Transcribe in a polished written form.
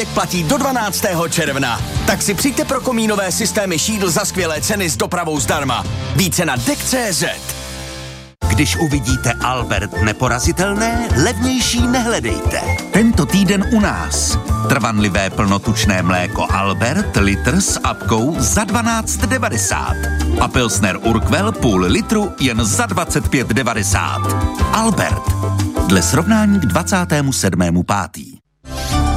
zbytek platí do 12. června. Tak si přijďte pro komínové systémy šídl za skvělé ceny s dopravou zdarma. Více na dek.cz. Když uvidíte Albert neporazitelné, levnější nehledejte. Tento týden u nás. Trvanlivé plnotučné mléko Albert, litr s apkou za 12,90. A Pilsner Urquell půl litru jen za 25,90. Albert. Dle srovnání k 27.5.